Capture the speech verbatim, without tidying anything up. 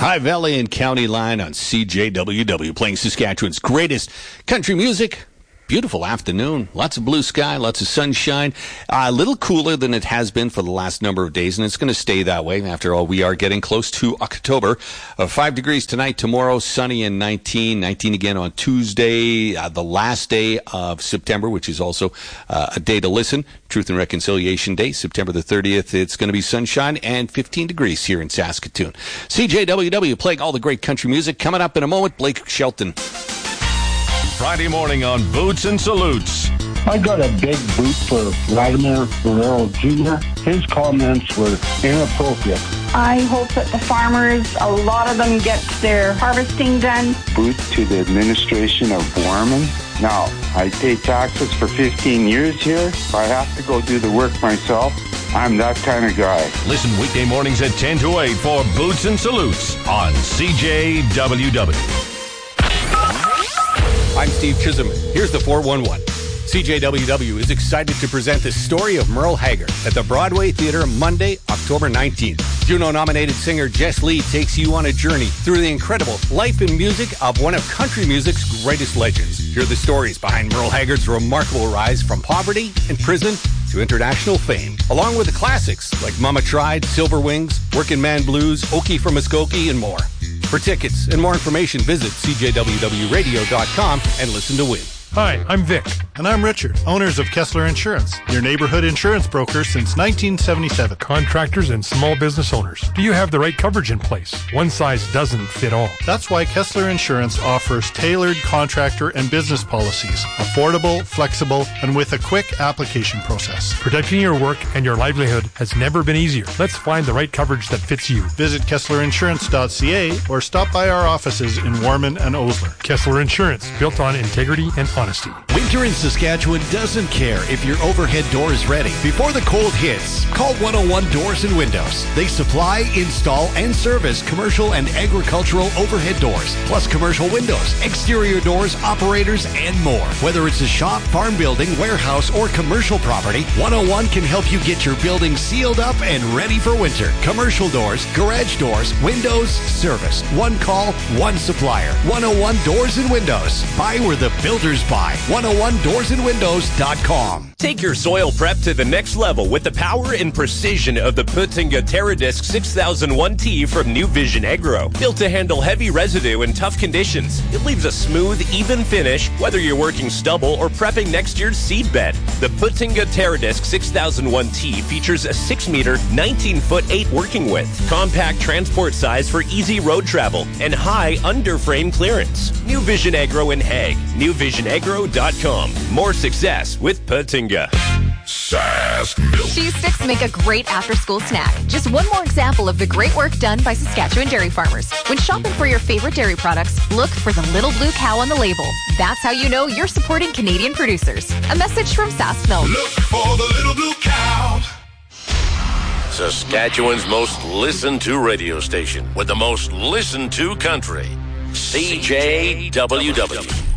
High Valley and County Line on C J W W, playing Saskatchewan's greatest country music. Beautiful afternoon. Lots of blue sky, lots of sunshine. Uh, a little cooler than it has been for the last number of days, and it's going to stay that way. After all, we are getting close to October. Uh, five degrees tonight, tomorrow, sunny and nineteen. nineteen again on Tuesday, uh, the last day of September, which is also uh, a day to listen. Truth and Reconciliation Day, September the thirtieth. It's going to be sunshine and fifteen degrees here in Saskatoon. C J W W playing all the great country music. Coming up in a moment, Blake Shelton. Friday morning on Boots and Salutes. I got a big boot for Vladimir Guerrero Junior His comments were inappropriate. I hope that the farmers, a lot of them get their harvesting done. Boot to the administration of Warman. Now, I pay taxes for fifteen years here. If I have to go do the work myself, I'm that kind of guy. Listen weekday mornings at ten to eight for Boots and Salutes on C J W W. I'm Steve Chisholm. Here's the four one one. C J W W is excited to present the story of Merle Haggard at the Broadway Theatre Monday, October nineteenth. Juno-nominated singer Jess Lee takes you on a journey through the incredible life and music of one of country music's greatest legends. Hear the stories behind Merle Haggard's remarkable rise from poverty and prison to international fame, along with the classics like Mama Tried, Silver Wings, Workin' Man Blues, Okie from Muskogee, and more. For tickets and more information, visit c j w w radio dot com and listen to win. Hi, I'm Vic. And I'm Richard, owners of Kessler Insurance, your neighborhood insurance broker since nineteen seventy-seven. Contractors and small business owners. Do you have the right coverage in place? One size doesn't fit all. That's why Kessler Insurance offers tailored contractor and business policies, affordable, flexible, and with a quick application process. Protecting your work and your livelihood has never been easier. Let's find the right coverage that fits you. Visit kessler insurance dot c a or stop by our offices in Warman and Osler. Kessler Insurance, built on integrity and honesty. Winter in Saskatchewan doesn't care if your overhead door is ready. Before the cold hits, call one oh one Doors and Windows. They supply, install, and service commercial and agricultural overhead doors, plus commercial windows, exterior doors, operators, and more. Whether it's a shop, farm building, warehouse, or commercial property, one oh one can help you get your building sealed up and ready for winter. Commercial doors, garage doors, windows, service. One call, one supplier. one oh one Doors and Windows. Buy where the builders buy. one oh one doors and windows dot com. Take your soil prep to the next level with the power and precision of the Puttinga Terradisc six thousand one T from New Vision Agro. Built to handle heavy residue in tough conditions, it leaves a smooth, even finish whether you're working stubble or prepping next year's seed bed. The Puttinga Terradisc six thousand one T features a six meter, nineteen foot eight working width, compact transport size for easy road travel, and high under-frame clearance. New Vision Agro in Hague. new vision agro dot com. More success with Puttinga. Sask Milk. Cheese sticks make a great after-school snack. Just one more example of the great work done by Saskatchewan dairy farmers. When shopping for your favorite dairy products, look for the little blue cow on the label. That's how you know you're supporting Canadian producers. A message from Sask Milk. Look for the little blue cow. Saskatchewan's most listened to radio station with the most listened to country. C J W W.